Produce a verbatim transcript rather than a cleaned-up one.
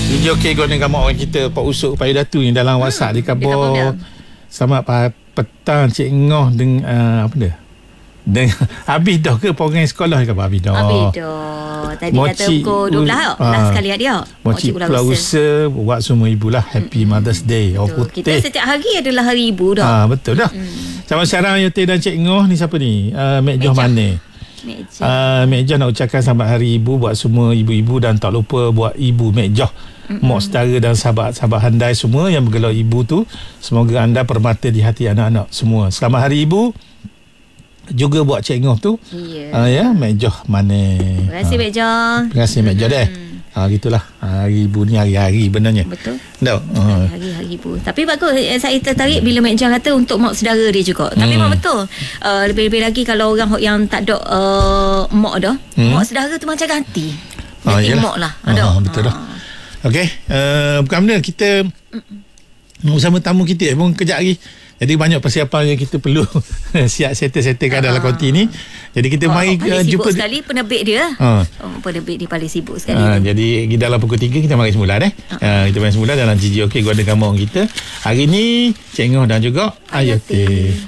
Jadi okey guna gambar orang kita Pak Usuk Pak Datu ni dalam hmm, WhatsApp dia khabar. Selamat petang Cik Ngoh dengan uh, apa dia? Dengan habis dah ke program sekolah ke habis dah. Habis dah. Tadi Moci, kata pukul dua belas uh, last kali dia. Moci Pulau Usa buat semua ibulah happy hmm, Mother's Day. Oh putih. Kita setiap hari adalah hari ibu dah. Ah betul dah. Hmm. Sama sekarang Yote dan Cik Ngoh ni siapa ni? Uh, Mek Joh mana? Mek Joh. Uh, Mek Joh nak ucapkan selamat hari ibu buat semua ibu-ibu dan tak lupa buat ibu Mek Joh. Mak saudara dan sahabat-sahabat handai semua yang bergelar ibu tu, semoga anda permata di hati anak-anak semua. Selamat hari ibu juga buat Cik Ngoh tu. Ya, uh, ya Mek Joh mana. Terima kasih uh, Mek Joh. Terima kasih Mek Joh deh. Ha uh, gitulah. Hari ibu ni hari-hari benarnya. Betul. Tak. Uh. Hari-hari ibu. Tapi bagus saya tertarik bila Mek Joh kata untuk mak saudara dia juga. Tapi hmm. memang betul. Uh, lebih-lebih lagi kalau orang yang tak ada uh, mak dah, hmm. mak saudara tu macam ganti. Ganti uh, mak lah. Ada. Uh, betul dah. Uh. Okey, uh, bukan benda kita bersama tamu kita pun kejap lagi. Jadi banyak persiapan yang kita perlu siap settle-settlekan uh, dalam konti ni. Jadi kita oh, mari uh, jumpa sekali penerbit dia. Uh. Oh, penerbit dia paling sibuk sekali. Uh, jadi dalam pukul tiga kita mari semula deh. Uh. Uh, kita mari semula dalam G G OK Guada Kampung kita. Hari ni Cik Ngoh dan juga Ayote.